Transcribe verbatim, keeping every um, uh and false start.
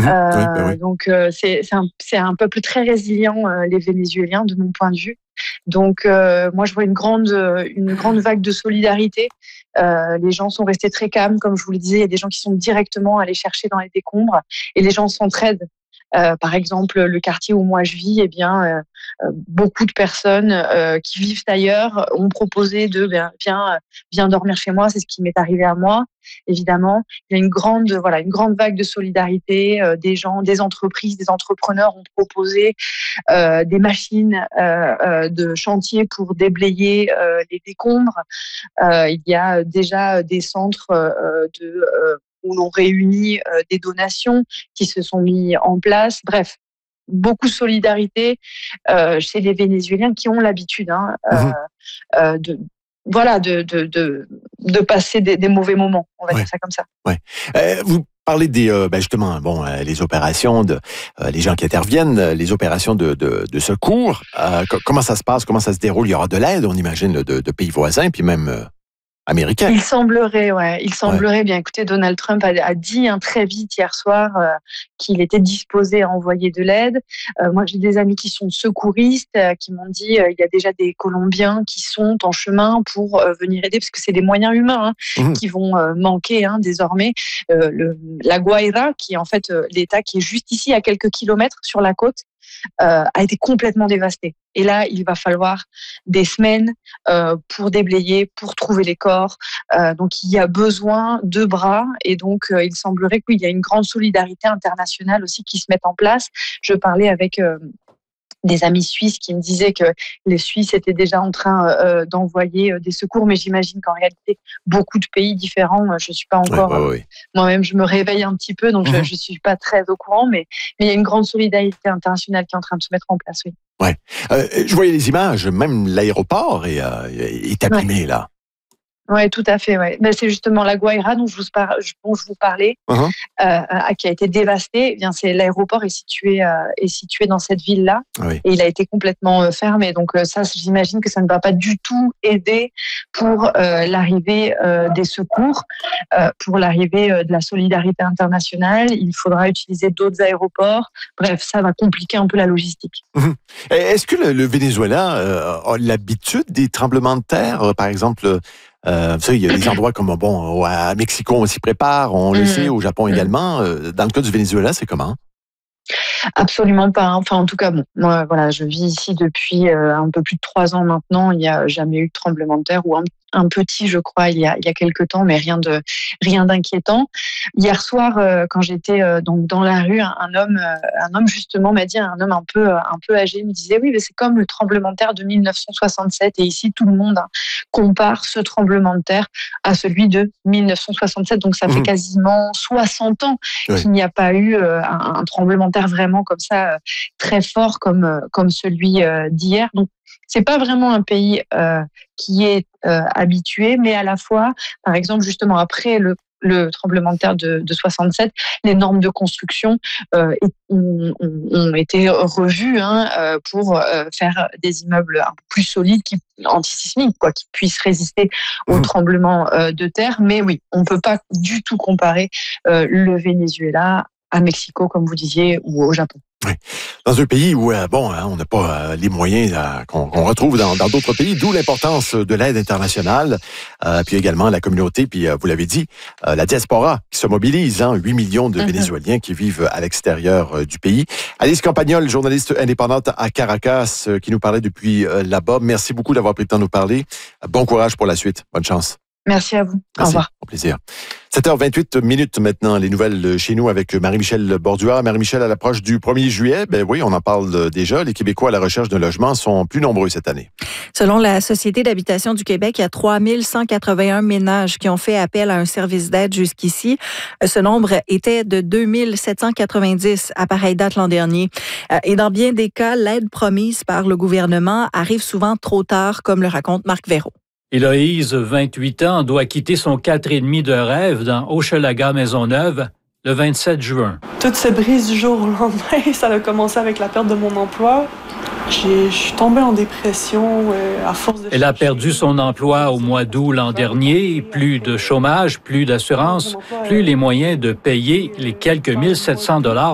Mmh. Euh, Oui, ben oui. donc euh, c'est c'est un, c'est un peuple très résilient, euh, les Vénézuéliens, de mon point de vue. Donc euh, moi je vois une grande une grande vague de solidarité. Euh, les gens sont restés très calmes, comme je vous le disais. Il y a des gens qui sont directement allés chercher dans les décombres et les gens s'entraident. Euh, par exemple, le quartier où moi je vis, eh bien, euh, euh, beaucoup de personnes euh, qui vivent ailleurs ont proposé de ben, viens, viens dormir chez moi. C'est ce qui m'est arrivé à moi, évidemment. Il y a une grande, voilà, une grande vague de solidarité. Euh, des gens, des entreprises, des entrepreneurs ont proposé euh, des machines euh, euh, de chantier pour déblayer euh, les décombres. Euh, il y a déjà des centres euh, de euh, où l'on réunit euh, des donations qui se sont mis en place. Bref, beaucoup de solidarité euh, chez les Vénézuéliens qui ont l'habitude hein, Mmh. euh, euh, de voilà de de de, de passer des, des mauvais moments. On va Ouais. dire ça comme ça. Ouais. Euh, vous parlez des, euh, ben justement, bon, euh, les opérations de, euh, les gens qui interviennent, euh, les opérations de, de, de secours. Euh, co- comment ça se passe, comment ça se déroule? Il y aura de l'aide, on imagine, de, de pays voisins, puis même euh, américains. Il semblerait, ouais, il Ouais. semblerait. Bien, écoutez, Donald Trump a, a dit hein, très vite hier soir euh, qu'il était disposé à envoyer de l'aide. Euh, moi, j'ai des amis qui sont secouristes euh, qui m'ont dit euh, il y a déjà des Colombiens qui sont en chemin pour euh, venir aider parce que c'est des moyens humains hein, Mmh. qui vont euh, manquer hein, désormais. Euh, le, la Guaira, qui est en fait euh, l'État qui est juste ici à quelques kilomètres sur la côte, euh, a été complètement dévasté. Et là, il va falloir des semaines euh, pour déblayer, pour trouver les corps. Euh, donc, il y a besoin de bras. Et donc, euh, il semblerait qu'il y a une grande solidarité internationale aussi qui se mette en place. Je parlais avec euh, des amis suisses qui me disaient que les Suisses étaient déjà en train euh, d'envoyer euh, des secours, mais j'imagine qu'en réalité, beaucoup de pays différents, euh, je ne suis pas Ouais, encore... ouais, euh, ouais. Moi-même, je me réveille un petit peu, donc je Mmh. ne suis pas très au courant, mais, mais il y a une grande solidarité internationale qui est en train de se mettre en place, oui. Ouais. Euh, je voyais les images, même l'aéroport est, euh, est abîmé, Ouais. là. Ouais, tout à fait. Ouais. Ben, c'est justement la Guaira dont je vous, par... dont je vous parlais, Mmh. euh, qui a été dévasté. Eh bien, c'est l'aéroport est situé euh, est situé dans cette ville-là Oui. et il a été complètement euh, fermé. Donc euh, ça, j'imagine que ça ne va pas du tout aider pour euh, l'arrivée euh, des secours, euh, pour l'arrivée euh, de la solidarité internationale. Il faudra utiliser d'autres aéroports. Bref, ça va compliquer un peu la logistique. Mmh. Est-ce que le, le Venezuela euh, a l'habitude des tremblements de terre, euh, par exemple? Euh, vous savez, il y a des endroits comme, bon, à Mexico, on s'y prépare, on le Mmh. sait, au Japon Mmh. également. Euh, dans le cas du Venezuela, c'est comment? Absolument pas. hein. Enfin, en tout cas, bon, moi, voilà, je vis ici depuis euh, un peu plus de trois ans maintenant. Il n'y a jamais eu de tremblement de terre ou un, un petit, je crois, il y a il y a quelques temps, mais rien de rien d'inquiétant. Hier soir, euh, quand j'étais euh, donc dans la rue, un, un homme, euh, un homme justement m'a dit, un homme un peu euh, un peu âgé, me disait oui, mais c'est comme le tremblement de terre de mille neuf cent soixante-sept. Et ici, tout le monde hein, compare ce tremblement de terre à celui de mille neuf cent soixante-sept. Donc ça fait Mmh. quasiment soixante ans Oui. qu'il n'y a pas eu euh, un, un tremblement de terre vraiment comme ça, euh, très fort comme, euh, comme celui euh, d'hier. Donc, c'est pas vraiment un pays euh, qui est euh, habitué, mais à la fois, par exemple, justement, après le, le tremblement de terre de, de soixante-sept, les normes de construction euh, ont, ont, ont été revues hein, euh, pour euh, faire des immeubles un peu plus solides, qui, antisismiques, quoi, qui puissent résister aux Mmh. tremblements euh, de terre. Mais oui, on ne peut pas du tout comparer euh, le Venezuela à Mexico, comme vous disiez, ou au Japon. Oui. Dans un pays où, euh, bon, hein, on n'a pas euh, les moyens euh, qu'on qu'on retrouve dans dans d'autres pays, d'où l'importance de l'aide internationale, euh, puis également la communauté, puis euh, vous l'avez dit, euh, la diaspora qui se mobilise, hein, huit millions de Mhm. Vénézuéliens qui vivent à l'extérieur euh, du pays. Alice Campagnol, journaliste indépendante à Caracas, euh, qui nous parlait depuis euh, là-bas. Merci beaucoup d'avoir pris le temps de nous parler. Bon courage pour la suite. Bonne chance. Merci à vous. Au Merci. revoir. Au plaisir. sept heures vingt-huit minutes maintenant, les nouvelles chez nous avec Marie-Michel Borduas. Marie-Michel, à l'approche du premier juillet, ben oui, on en parle déjà. Les Québécois à la recherche d'un logement sont plus nombreux cette année. Selon la Société d'habitation du Québec, il y a trois mille cent quatre-vingt-un ménages qui ont fait appel à un service d'aide jusqu'ici. Ce nombre était de deux mille sept cent quatre-vingt-dix à pareille date l'an dernier. Et dans bien des cas, l'aide promise par le gouvernement arrive souvent trop tard, comme le raconte Marc Verreau. Héloïse, vingt-huit ans, doit quitter son quatre et demi de rêve dans Hochelaga-Maisonneuve le vingt-sept juin. Tout se brise du jour au lendemain. Ça a commencé avec la perte de mon emploi. J'ai, je suis tombée en dépression euh, à force de... Elle a perdu son emploi au mois d'août l'an dernier. Plus de chômage, plus d'assurance, plus les moyens de payer les quelques mille sept cents dollars